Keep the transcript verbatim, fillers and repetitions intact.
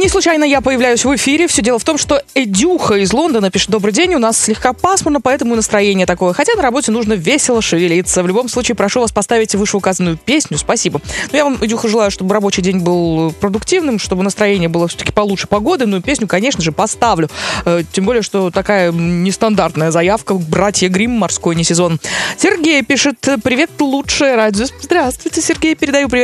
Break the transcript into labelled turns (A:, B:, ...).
A: Не случайно я появляюсь в эфире. Все дело в том, что Эдюха из Лондона пишет: добрый день, у нас слегка пасмурно, поэтому настроение такое. Хотя на работе нужно весело шевелиться. В любом случае, прошу вас поставить вышеуказанную песню. Спасибо. Но я вам, Эдюха, желаю, чтобы рабочий день был продуктивным, чтобы настроение было все-таки получше погоды. Ну и песню, конечно же, поставлю. Тем более, что такая нестандартная заявка. Братья Гримм, «Морской не сезон». Сергей пишет: привет, лучшее радио. Здравствуйте, Сергей, передаю привет